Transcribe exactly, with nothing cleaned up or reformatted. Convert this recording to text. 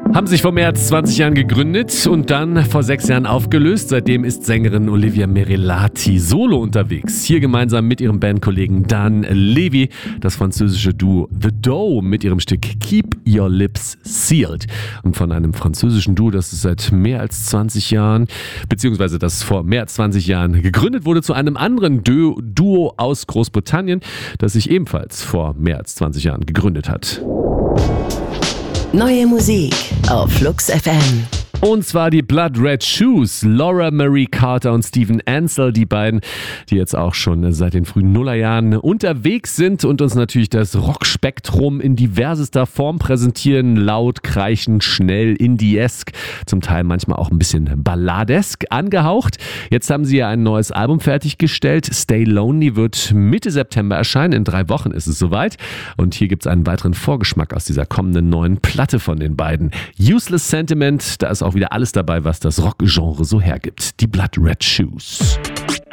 Haben sich vor mehr als zwanzig Jahren gegründet und dann vor sechs Jahren aufgelöst. Seitdem ist Sängerin Olivia Merilati solo unterwegs. Hier gemeinsam mit ihrem Bandkollegen Dan Levy, das französische Duo The Dough mit ihrem Stück Keep Your Lips Sealed. Und von einem französischen Duo, das es seit mehr als zwanzig Jahren, beziehungsweise das vor mehr als zwanzig Jahren gegründet wurde, zu einem anderen Du- Duo aus Großbritannien, das sich ebenfalls vor mehr als zwanzig Jahren gegründet hat. Neue Musik auf Flux F M. Und zwar die Blood Red Shoes, Laura Marie Carter und Steven Ansel, die beiden, die jetzt auch schon seit den frühen Nullerjahren unterwegs sind und uns natürlich das Rockspektrum in diversester Form präsentieren. Laut, kreischend, schnell, indiesk, zum Teil manchmal auch ein bisschen balladesk angehaucht. Jetzt haben sie ja ein neues Album fertiggestellt. Stay Lonely wird Mitte September erscheinen. In drei Wochen ist es soweit. Und hier gibt es einen weiteren Vorgeschmack aus dieser kommenden neuen Platte von den beiden. Useless Sentiment, da ist auch wieder alles dabei, was das Rockgenre so hergibt. Die Blood Red Shoes.